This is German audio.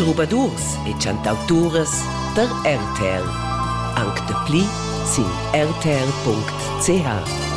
Trubadurs e Cantauturas der RTR. Anche de pli sin rtr.ch.